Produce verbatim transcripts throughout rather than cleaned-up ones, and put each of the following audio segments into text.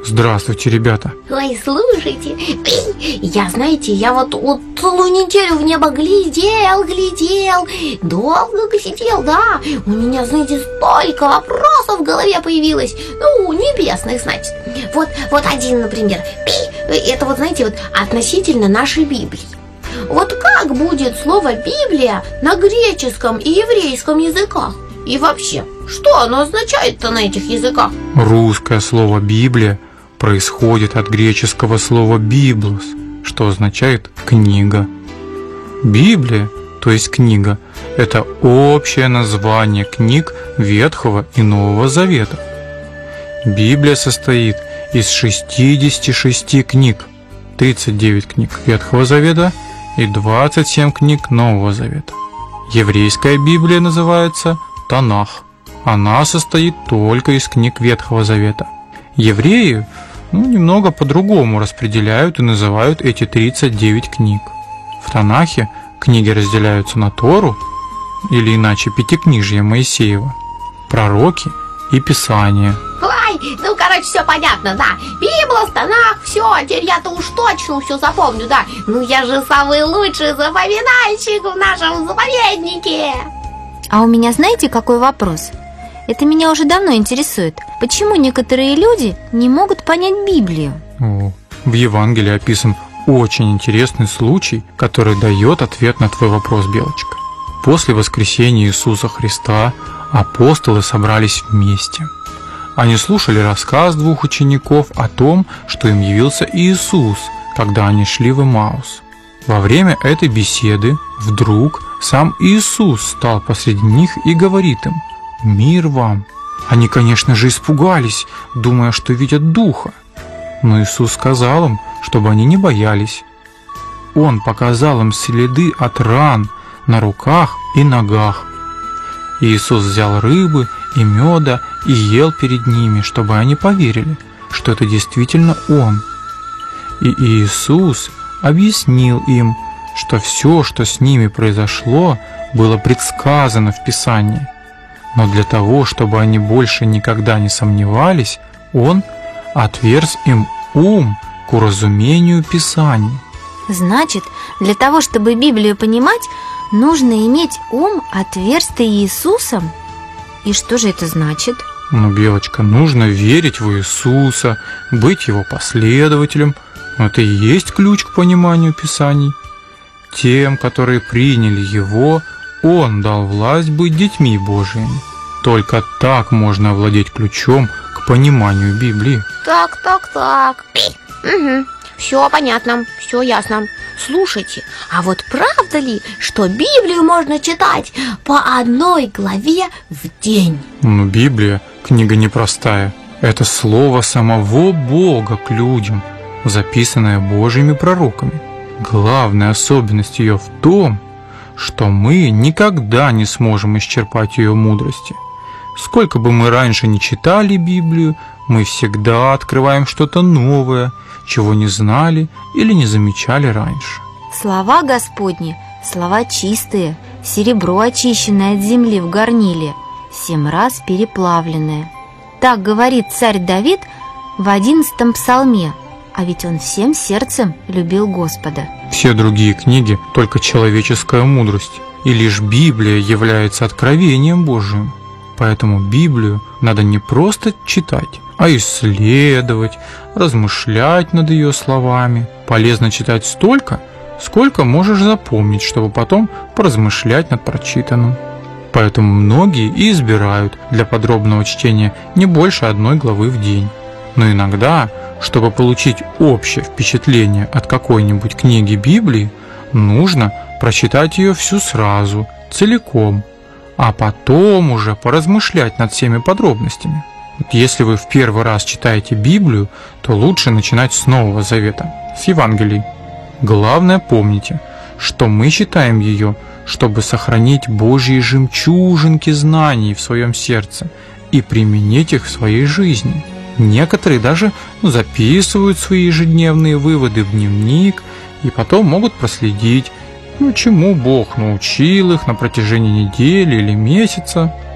Здравствуйте, ребята. Ой, слушайте, я, знаете, я вот, вот целую неделю в небо глядел, глядел, долго сидел, да. У меня, знаете, столько вопросов в голове появилось, ну, небесных, значит. Вот, вот один, например, это вот, знаете, вот относительно нашей Библии. Вот как будет слово «Библия» на греческом и еврейском языках? И вообще, что оно означает-то на этих языках? Русское слово «Библия» происходит от греческого слова «библос», что означает «книга». Библия, то есть книга, это общее название книг Ветхого и Нового Завета. Библия состоит из шестидесяти шести книг, тридцать девять книг Ветхого Завета и двадцать семь книг Нового Завета. Еврейская Библия называется Танах. Она состоит только из книг Ветхого Завета. Евреи ну, немного по-другому распределяют и называют эти тридцать девять книг. В Танахе книги разделяются на Тору, или иначе Пятикнижье Моисеева, пророки и Писания. Ой, ну, короче, все понятно, да. Библия, Танах, все, теперь я-то уж точно все запомню, да. Ну, я же самый лучший запоминальщик в нашем заповеднике. А у меня знаете, какой вопрос? Это меня уже давно интересует. Почему некоторые люди не могут понять Библию? О, в Евангелии описан очень интересный случай, который дает ответ на твой вопрос, Белочка. После воскресения Иисуса Христа апостолы собрались вместе. Они слушали рассказ двух учеников о том, что им явился Иисус, когда они шли в Эмаус. Во время этой беседы вдруг сам Иисус стал посреди них и говорит им: «Мир вам!» Они, конечно же, испугались, думая, что видят Духа. Но Иисус сказал им, чтобы они не боялись. Он показал им следы от ран на руках и ногах. Иисус взял рыбы и меда и ел перед ними, чтобы они поверили, что это действительно Он. И Иисус объяснил им, что все, что с ними произошло, было предсказано в Писании. Но для того, чтобы они больше никогда не сомневались, Он отверз им ум к уразумению Писаний. Значит, для того, чтобы Библию понимать, нужно иметь ум, отверстый Иисусом? И что же это значит? Ну, Белочка, нужно верить в Иисуса, быть Его последователем. Это и есть ключ к пониманию Писаний. Тем, которые приняли Его, Он дал власть быть детьми Божиими. Только так можно овладеть ключом к пониманию Библии. Так, так, так. Угу. Все понятно, все ясно. Слушайте, а вот правда ли, что Библию можно читать по одной главе в день? Ну, Библия – книга непростая. Это слово самого Бога к людям, записанное Божьими пророками. Главная особенность ее в том, что мы никогда не сможем исчерпать ее мудрости. Сколько бы мы раньше не читали Библию, мы всегда открываем что-то новое, чего не знали или не замечали раньше. Слова Господни, слова чистые, серебро очищенное от земли в горниле, семь раз переплавленное. Так говорит царь Давид в одиннадцатом псалме, а ведь он всем сердцем любил Господа. Все другие книги – только человеческая мудрость, и лишь Библия является откровением Божиим. Поэтому Библию надо не просто читать, а исследовать, размышлять над ее словами. Полезно читать столько, сколько можешь запомнить, чтобы потом поразмышлять над прочитанным. Поэтому многие и избирают для подробного чтения не больше одной главы в день. Но иногда, чтобы получить общее впечатление от какой-нибудь книги Библии, нужно прочитать ее всю сразу, целиком, а потом уже поразмышлять над всеми подробностями. Если вы в первый раз читаете Библию, то лучше начинать с Нового Завета, с Евангелий. Главное помните, что мы читаем ее, чтобы сохранить Божьи жемчужинки знаний в своем сердце и применить их в своей жизни. Некоторые даже ну, записывают свои ежедневные выводы в дневник и потом могут проследить, ну, чему Бог научил их на протяжении недели или месяца.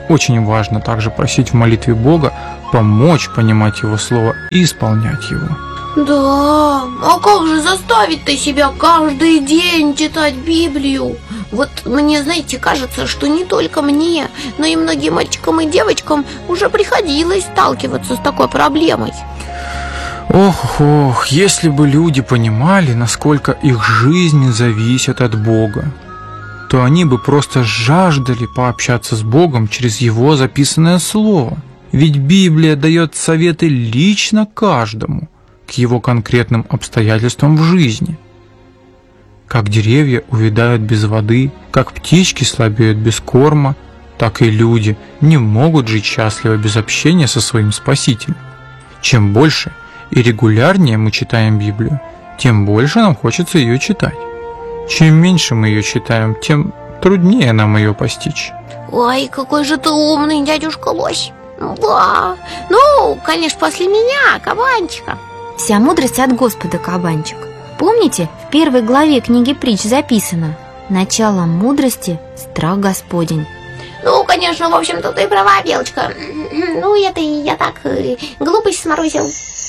очень важно также просить в молитве Бога помочь понимать Его Слово и исполнять Его. Да, а как же заставить-то себя каждый день читать Библию? Вот мне, знаете, кажется, что не только мне, но и многим мальчикам и девочкам уже приходилось сталкиваться с такой проблемой. Ох, ох, если бы люди понимали, насколько их жизнь зависит от Бога, то они бы просто жаждали пообщаться с Богом через Его записанное Слово. Ведь Библия дает советы лично каждому к его конкретным обстоятельствам в жизни. Как деревья увядают без воды, как птички слабеют без корма, так и люди не могут жить счастливо без общения со своим Спасителем. Чем больше и регулярнее мы читаем Библию, тем больше нам хочется ее читать. Чем меньше мы ее читаем, тем труднее нам ее постичь. Ой, какой же ты умный, дядюшка Лось. Да, ну, конечно, после меня, кабанчика. Вся мудрость от Господа, кабанчик. Помните, в первой главе книги Притч записано: начало мудрости – страх Господень. Ну, конечно, в общем-то, ты права, Белочка. Ну, это я так, глупость сморозил.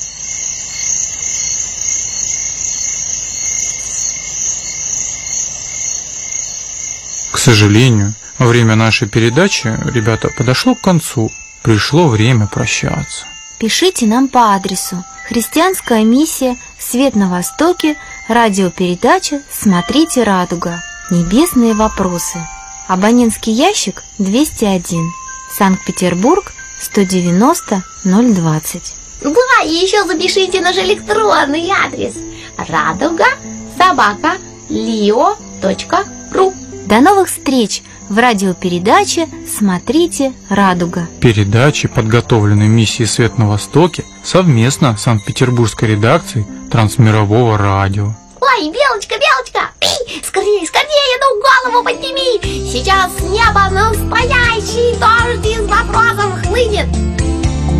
К сожалению, время нашей передачи, ребята, подошло к концу. Пришло время прощаться. Пишите нам по адресу: Христианская миссия, Свет на Востоке, радиопередача «Смотрите, радуга». Небесные вопросы. Абонентский ящик двести один. Санкт-Петербург, сто девяносто ноль двадцать. Да, и еще запишите наш электронный адрес: радуга собака лио точка ру. До новых встреч в радиопередаче «Смотрите, радуга». Передачи, подготовленные миссией «Свет на Востоке» совместно с Санкт-Петербургской редакцией Трансмирового радио. Ой, Белочка, Белочка, пи, скорее, скорее, ну голову подними. Сейчас с неба настоящий дождь из вопросов хлынет.